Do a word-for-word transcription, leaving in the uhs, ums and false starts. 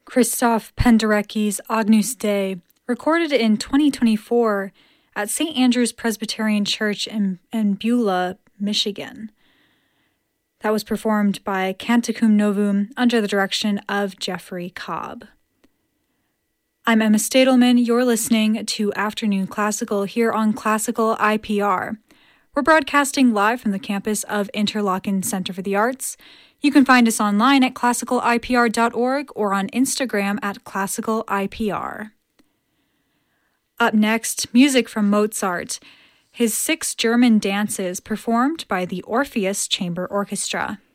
Christoph Penderecki's Agnus Dei, recorded in twenty twenty-four at Saint Andrew's Presbyterian Church in, in Beulah, Michigan. That was performed by Canticum Novum under the direction of Jeffrey Cobb. I'm Emma Stadelman. You're listening to Afternoon Classical here on Classical I P R. We're broadcasting live from the campus of Interlochen Center for the Arts. You can find us online at classical I P R dot org or on Instagram at classical I P R. Up next, music from Mozart, his six German dances performed by the Orpheus Chamber Orchestra.